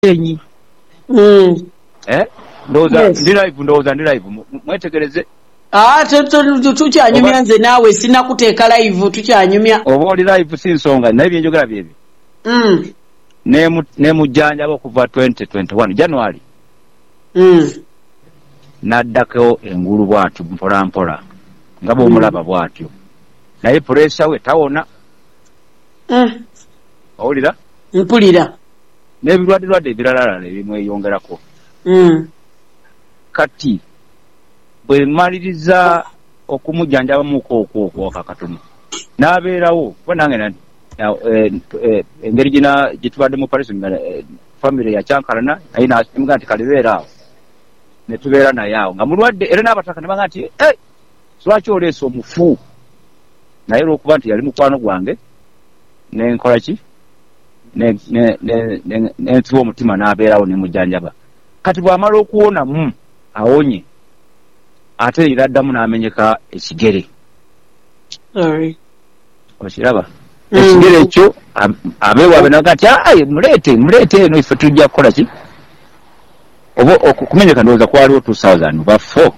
enyi ndowooza ndi live mwetegereze. Tukyanyumya nze naawe sinakuteeka live tukyanyumya. Oba oli live si nsonga naye byenjogera byebyo. Nemujjanjaba okuva 2021 January. Naddako engulu bw'atyo mpola mpola nga bw'omulaba bw'atyo naye pureesa we tawona. Owulira? Mpulira. N'ebirwadde ebirala ebimweyongerako. Kati bwe maliriza okumujjanjabamuko okwo akakatono n'abeerawo kuba nange engeri gye tubadde mu Paris famire yakyankalana naye namugaa nti kalibeera awo ne tubeera naye awo nga mulwadde era n'abataka ne baga nti lwaki oleese omufu naye olwokuba nti yali mukwano gwange nenkola ki nensiba omutima n'abeerawo nemujjanjaba. Kati bw'amala okuwonamu awonye ate iraddamu n'amenyeka ekigere. Okiraba ekigere ekyo abeewaabe naga nti muleete eno ife tujja kukola ki oba okumenyeka ndowooza kwaliwo 2000 oba 4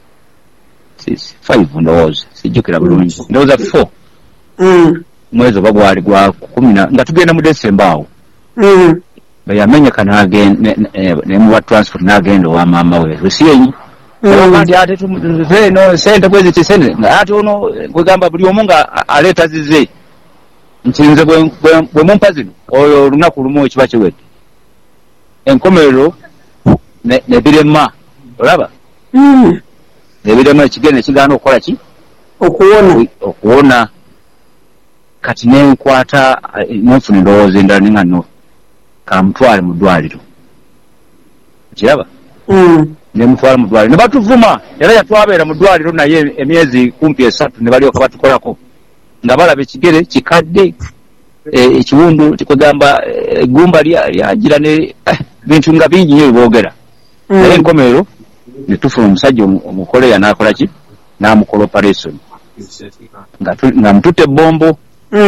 5 ndowooza sijjukira bulungi ndowooza 4 mwezi oba gwali gwa 10 nga tugenda mu December awo yamenyeka nemuwa transport n'agenda owa maama we Lusienyi ati ate eno sente bwezi tisente ate ono kwegamba buli omu nga aleeta zize nti nze bwe mumpa zino oyo olunaku lumu ekiba kiwedde enkomerero nebirema olaba nebirema ekigenda ekigaana okukola ki okuwona. Kati nenkwata nenfuna endowooza endala ninga no kamutwale mu ddwaliro kiraba nemutwala mu ddwaliro ne batuvuma era yatwabeera mu ddwaliro naye emyezi kumpi 3 ne balyoka batukolako nga balaba ekigere kikadde ekiwundu kikwegamba eggumba lyagira ne bintu nga bingi nyo boogera naye enkomerero ne tufuna omusajja omukoleya n'akola ki n'amukola operation nga mututte ebbombo.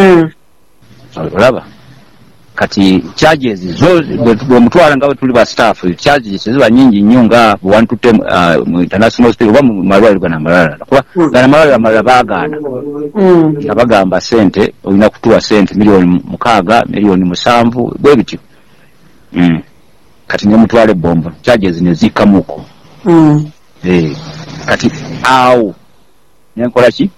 Olaba kati charges zo bwemutwala nga tuli ba staff charges ziba nyingi nnyo nga bwantute mu international hospital oba mu malwaliro gana malala kuba gana malwaliro amalala baagaana nga bagamba sente olina kutuwa sente milioni 6 milioni 7 bwe bityo. Kati nemutwala ebbombo charges ne zikamuko. Kati awo nenkola ki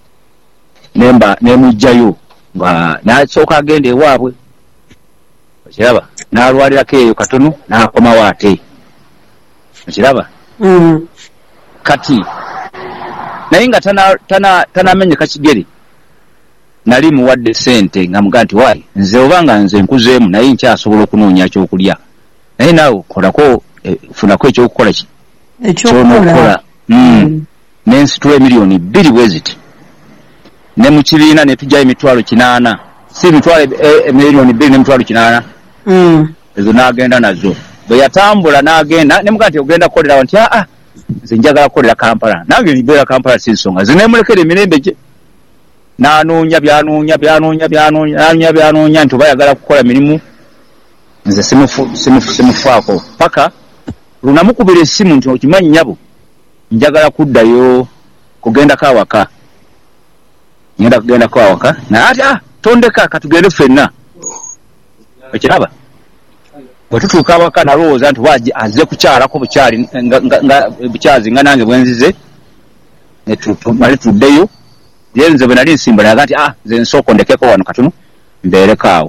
nemujjayo nga nasooka agenda ewaabwe okiraba n'alwalirako eyo katono n'akomawo ate okiraba. Kati naye nga tanamenyeka kigere nali muwadde sente nga mugaa nti waayi nze obanga nze nkuzeemu naye nkyasobola okunoonya kyokulya naye naawe kolako funako ekyokukola ki ekyonokukola. Nensitula miliyoni 2 bweziti ne mu kibiina ne tujjayo emitwalo 8 si mitwalo miliyoni 2 n'emitwalo 8 ezo n'agenda nazo. Bwe yatambula n'agenda ne mugaa nti ogenda kukolera nti nze njagala kukolera Kampala nange nibeera Kampala si nsonga nze neemulekera emirembe gye n'anoonya byanoonya nti oba yagala kukola mirimu nze simufaako paka lunamukubira essimu nti okimanyi nyabo njagala kuddayo kugendako awaka ngenda kugendako awaka na ati tondeka katugende ffenna okiraba bwe tutuuka awaka nalowooza nti waji azze kukyalako bukyali nga bukyazi nga nange bwenzize ne tumale tuddeyo ye nze bwe nali nsimba naga nti nze nsooka ndekeko wano katono mbeereko awo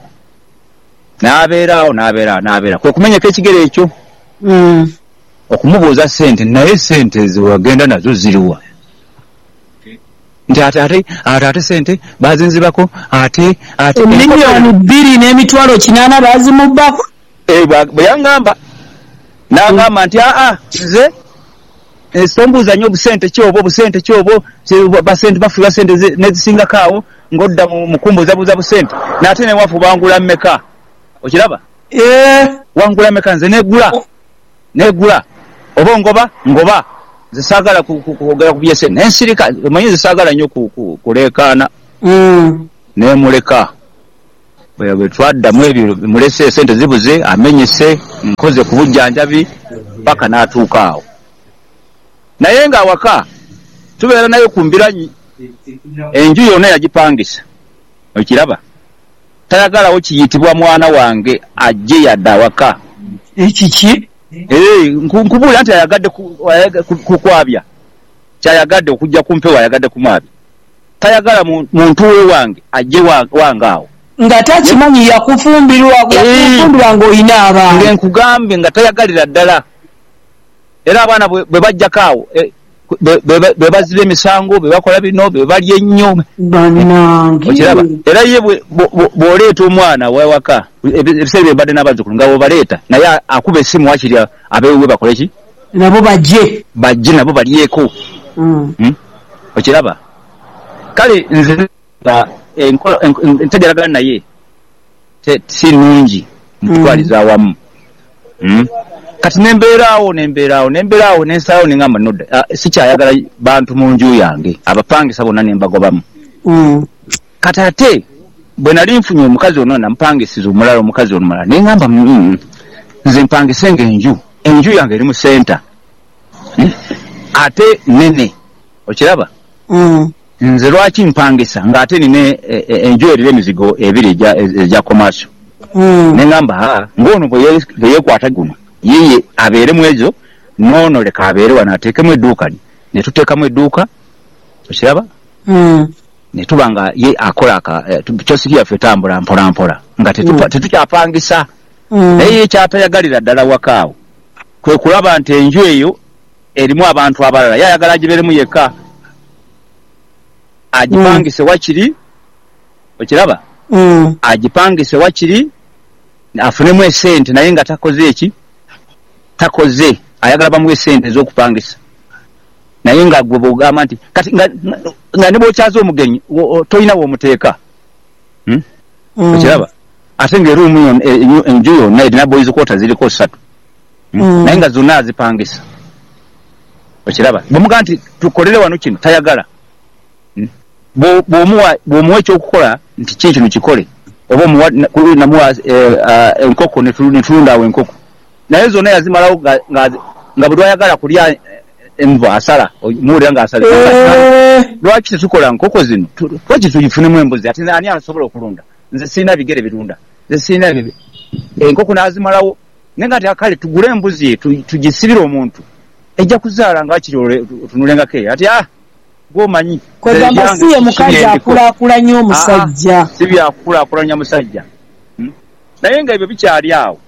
n'abeera kwe kumenyeka ekigere ekyo. Okumubuuza sente naye sente zewagenda nazo ziriwa nti ate sente bazinzibako ate miliyoni 2 n'emitwalo 8 bazimubbako. Bwe yangamba n'agamba nti nze esombuuza nnyo obusente kyobo basente bafuula sente nezisingako awo ng'odda mu kumbuuzabuuza busente n'ate newafu bangula mmeka okiraba wangula mmeka nze negula oba ngoba zisaagala kwogera ku byese n'ensirika omanyi zisaagala nnyo kuleekaana nemuleka bwe twaddamu ebyo mulese sente zibuze amenyese nkoze ku bujjanjabi paka n'atuuka awo naye nga awaka tubeera nayo ku mbiranyi enju yonna yagipangisa okiraba tayagalawo kiyitibwa mwana wange ajje yadde awaka ekiki nkubuulira nti ayagadde kukwabya kyayagadde okujja kumpewa ayagadde kumwabya tayagala muntu we wange ajje wange awo nga takimanyi yakufumbirwa ng'olina abaana ngenkugambe nga tayagalira ddala era abaana bwe bajjako awo bwe baziba emisango bwe bakola bino bwe balya ennyo okiraba era ye bw'oleeta omwana wewaka ebiseera bye mbadde n'abazzukulu nga bw'obaleeta naye akuba essimu wakiri abeewe bakole ki nabo bajje nabo balyeko okiraba kale nze entegeragana naye si nnungi mutwaliza awamu kati nembeeraawo nensalawo neŋŋamba nodda sikyayagala bantu mu nju yange abapangisa bonna nembagobamu kati ate bwe nali nfunye omukazi ono namupangisiza omulala omukazi omulala neŋŋamba nze mpangisenga enju yange eri mu senta ate nene okiraba nze lwaki mpangisa ng'ate nina enju erira emizigo ebiri egya commercial neŋŋamba ng'ono bwe yeekwata guno yeye abeere mu ezo noono leka abeere wano ateekemu edduuka ne tuteekamu edduuka okiraba ne tuba nga ye akola kyosiki yaffe etambula mpolampola nga tetukyapangisa naye ye kyatayagalira ddala wakaawo kwe kulaba nti enju eyo erimu abantu abalala yayagala agibeeremu yekka agipangise wakiri okiraba agipangise wakiri afunemu esente naye nga takoze ayagala bamuwe esente ez'okupangisa naye nga gwe bw'ogamba nti kati nga ne bw'okyaza omugenyi tolina w'omuteeka okiraba ate ng'eruumu enju yonna erina boys quarter ziriko 3 naye nga zonna azipangisa okiraba bw'omugaa nti tukolere wano kino tayagala bw'omuwa ekyokukola nti kino kikole oba namuwa enkoko netulunda awo enkoko naye zonna yazimalawo nga bwe lwayagala kulya enva asala muwulira ng'asala lwaki tetukola nkoko zino lwaki tugifunemu embuzi ate ani asobola okulunda nze sirina bigere birunda nze sirina enkoko n'azimalawo naye nga akale tugule embuzi tugisibire omuntu ejja kuzaala nga wakiri tunulengako eyo ati gwomanyi kwegamba si ye mukazi akulaakulanya omusajja si byakulaakulanya musajja naye nga ebyo bikyali awo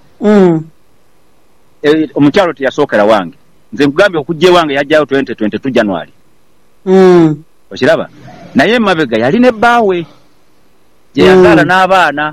omukyalo teyasookera wange nze nkugambye okujja ewange yajjayo 2022 January okiraba naye emabega yali ne bbaawe gye yazaala n'abaana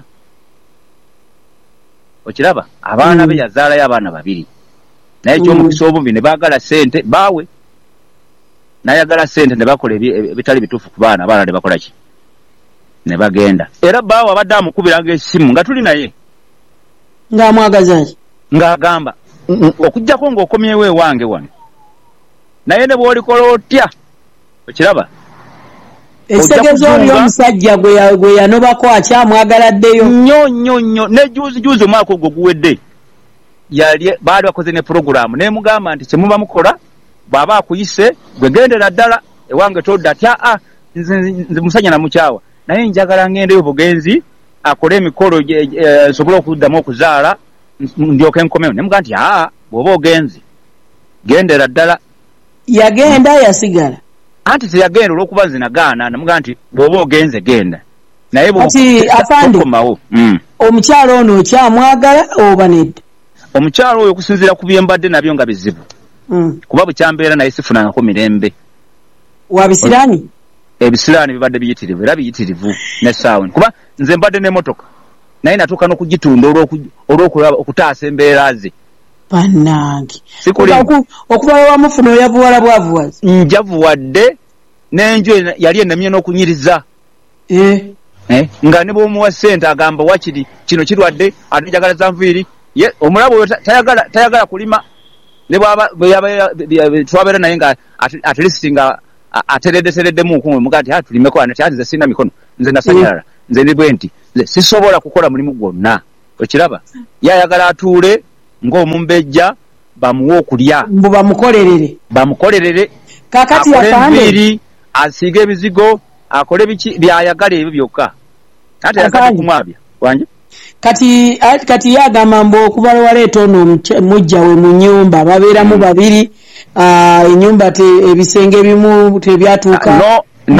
okiraba abaana be yazaalayo abaana 2 naye ekyomukisa obubi ne baagala ssente bbaawe nayagala ssente ne bakola ebitali bituufu ku baana abaana ne bakola ki ne bagenda era bbaawe abadde amukubiranga essimu nga tuli naye ng'amwagaza ng'agamba okujjako ng'okomyewo ewange wano naye ne bw'olikola otya okiraba ekitegeeza oli omusajja gwe yanobako akyamwagala ddeyo nnyo ne juuzi omwaka ogwo guwedde baali bakoze ne puroguramu nemugamba nti kyemuba mukola bw'aba akuyise gwe gendera ddala ewange todda atya nze musajja namukyawa naye njagala ngendeyo bugenzi akole emikolo nsobole okuddamu okuzaala ndyoke nkomewo nemugaa nti bw'oba ogenzi gendera ddala yagenda yasigala anti teyagenda olw'okuba nze nagaana namugaa nti bw'oba ogenze genda naye bwokomawo omukyalo ono okyamwagala oba nedda omukyalo oyo okusinziira ku byembadde nabyo nga bizibu kuba bukyambeera naye sifunangako mirembe wabisiraani ebisiraani bibadde biyitirivu era biyitirivu nesaawe kuba nze mbadde n'emmotoka naye natuuka n'okugitunda okutaasa embeera ze bannange okuva wamufuna oyavuwala bwavuwazi njavuwadde n'enju yali enamye n'okunyiriza nga ne bw'omuwa ssente agamba wakiri kino kirwadde ate njagala za nviiri omulabo oyo tayagala kulima ne twabeera naye nga at least nga ateredde mu mugati tulimeko ana kyati sina mikono nze nasanyala nze ndi bwenti sisobola kukola mulimu gwonna okiraba yayagala atuule ng'omumbejja bamuwa okulya mbu bamukolerere kakati afande asiige ebizigo akole biki byayagala ebyo byokka ate yakati kumwabya wanje kati yagamba mbu okuba waleeta ono mujja we mu nyumba babeeramu babiri ennyumba ebisenge bimu tebyatuuka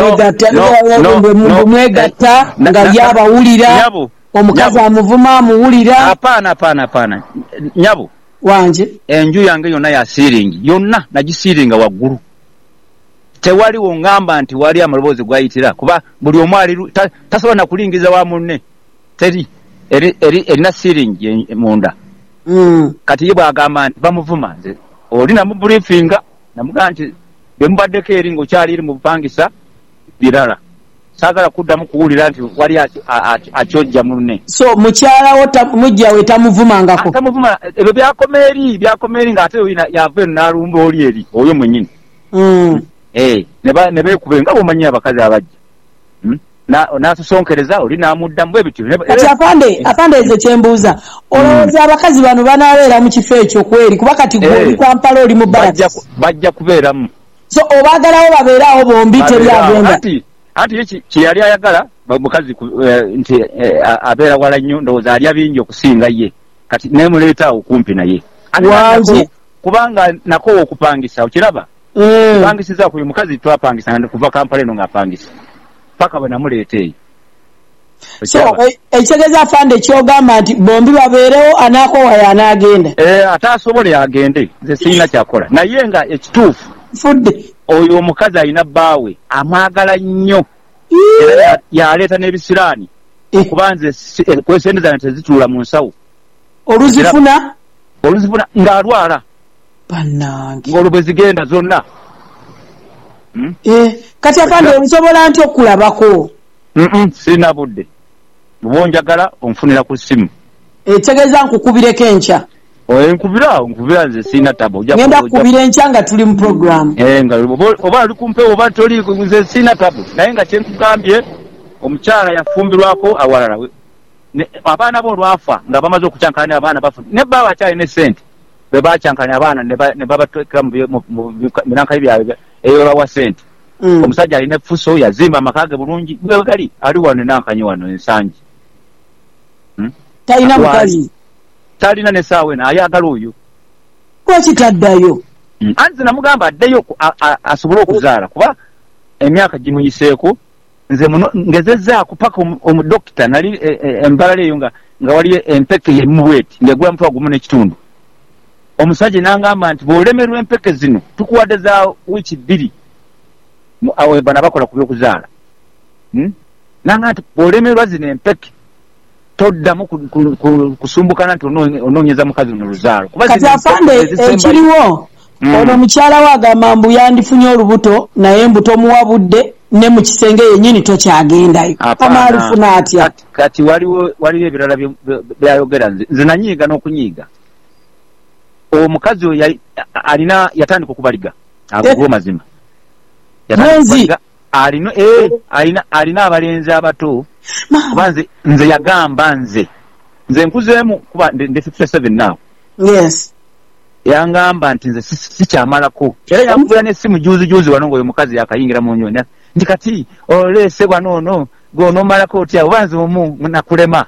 mwegatta nga lyabawulira omukazi amuvuma amuwulira hapana nyabo wanje enju yange yonna ya siiringi yonna nagisiiringa waggulu tewaliwo ngamba nti wali amaloboozi gwayitira kuba buli omu ali tasobola nakulingiza wa munne teri erina siiringi munda kati ye bwagamba nti bamuvuma nze oli namubriefinga namugaa nti bemubaddeko eri ng'okyali eri mu bupangisa birala saagala kuddamu kuwulira nti wali akyojja munne so mukyalawo mujjawe tamuvumangako tamuvuma ebyo byakoma eri ng'ate yava eno n'alumba oli eri oyo mwennyini ne beekuba nga bw'omanyi abakazi abajja n'atusonkereza oli n'amuddamu bwe bityo kati afande ezo kyembuuza olowooza abakazi bano banaabeera mu kifo ekyo kweri kuba kati gweoli Kampala oli mu Barracks bajja kubeeramu so obaagalawo babeerawo bombi tebyagenda anti kyeyali ayagala mukazi nti abeera wala nnyo ndowooza alya bingi okusinga ye kati nemuleetaawo kumpi naye kubanga nakowa okupangisa okiraba pangisiza ku mukazi twapangisa kuva Kampala eno ng'apangisa paka bwe namuleeta eyo so ekitegeeza afande kyogamba nti bombi babeerewo anaakowa y'anaagenda ate asobole yagende nze sirina kyakola naye nga ekituufu fudde oyo omukazi alina bbaawe amwagala nnyo era yaleeta n'ebisiraani kuba nze kwesente zange tezituula mu nsawo oluzifuna ng'alwala bannange ng'olwo bwe zigenda zonna kati afande olisobola nti okulabako sirina budde bwonjagala onfunira ku ssimu ekitegeeza nkukubireko enkya nkubira nze sirina tabo ngenda kukubira enkya nga tuli mu program oba ali kumpewo oba toli nze sirina tabo naye nga kyenkugambye omukyala yafumbirwako awalala abaana bo olwafa nga bamaze okucyankana abaana bafu ne baba akyali ne sente bwe bakyankana abaana ne babateeka mu binankayi byabwe eyobawa sente omusajja alina effuso yazimba amaka ge bulungi bwe gali ali wano nankanyi wano ensangi talina mukazi talina nesaawa eno ayagala oyo lwaki taddayo anzi namugamba addeyo asobole okuzaala kuba emyaka gimuyiseeko nze ngezezzaako paka omudokita nali embalala eyo nga wali empeke yemubweti ngegula mutwa gumu n'ekitundu omusajja nangamba nti bw'olemerwa empeke zino tukuwadde za wiiki 2 awo bana bakola ku by'okuzaala nanga nti bw'olemerwa zino empeke toddamu kusumbukana nti onoonyeza mukazi no luzaalo kati afande ekiriwo ono mukyala we agamba mbu yandifunye olubuto naye mbu tomuwabudde ne mu kisenge yennyini tokyagendayo amalufuna atya kati waliwo ebirala byayogera nze nanyiiga n'okunyiiga omukazi oyo yatandika okubaliga agugwa mazima alina abalenzi abato kuba nze yagamba nze nkuzeemu kuba ndi 57 naawe yangamba nti nze sikyamalako era yakugula n'essimu juuzi wano ng'oyo mukazi yakayingira mu nyonya nti kati oleese bwanoono gwonomalako otya oba nze omu nakulema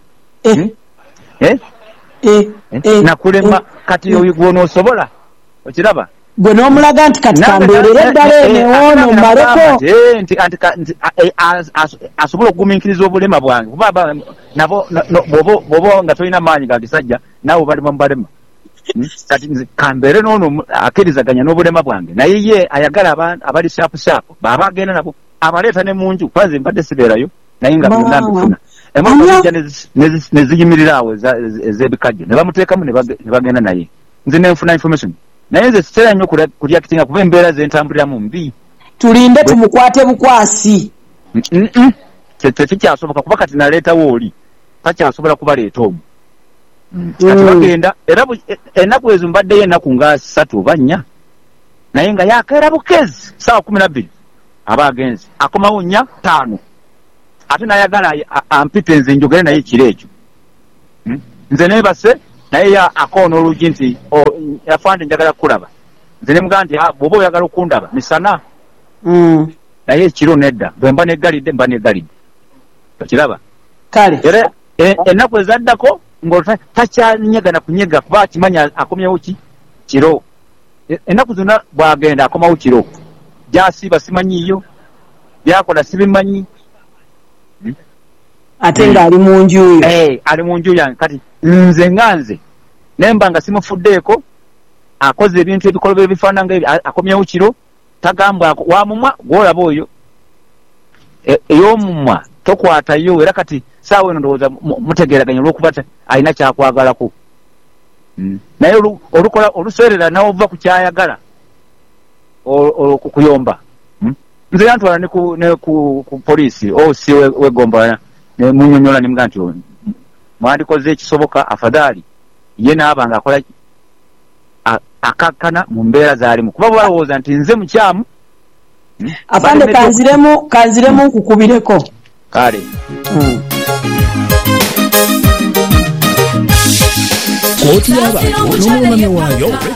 nakulema kati oyo gwonoosobola okiraba gwe n'omulaga nti kati kambeerera eddala enewoono mmaleko nti asobola okugumiikiriza obulema bwange kuba bw'oba nga tolina maanyi ga gisajja naawe balema mu balema kati nze kambeere noono akkirizaganya n'obulema bwange naye ye ayagala abali shaapu baba agenda nabo abaleeta ne mu nju kuba nze mbadde sibeerayo naye nga byonna mbifuna emotoka ne ziyimirira awo ez'ebikajjo ne bamuteekamu ne bagenda naye nze nenfuna information naye nze sitera nnyo kulya kitinga kuba embeera zentambuliramu mbi tulinde tumukwate bukwasi tekikyasoboka kuba kati naleetawo oli takyasobola kubaleeta omu kati bagenda era ennaku ezo mbaddeyo ennaku nga 3 oba 4 naye nga yakeera bukezi 12 abagenzi akomawo 4 5 ate nayagala ampite nze njogere naye kiro ekyo nze nebase naye akoona olugi nti yafande njagala kulaba nze nemugamba nti bw'oba oyagala okundaba misana naye ekiro nedda bwe mba neggalidde mba neggalidde okiraba kale era ennaku ezaddako takyanyegana kunyega kuba akimanya akomyewo kiro ennaku zonna bwagenda akomawo kiro gyasiiba simanyiiyo byakola sibimanyi ate ng'ali mu nju ali mu nju yange kati nze nganze nemba nga simufuddeeko akoze ebintu ebikolobe ebifaanana nga akomyewo kiro tagambwa wamumwa gwolaba oyo ey'omumwa tokwatayo era kati saawa eno ndowooza mutegeeraganya olw'okuba alina kyakwagalako naye oluseerera n'ova ku kyayagala kukuyomba nze yantwala ne ku poliisi osi wegomba munyonyola nemuga nti mwandikoze ekisoboka afadhali ye naaba ng'akola akakkana mu mbeera zaalimu kuba balowooza nti nze mukyamu afande kanziremu nkukubireko kale kooti y'abantu n'omwami waayo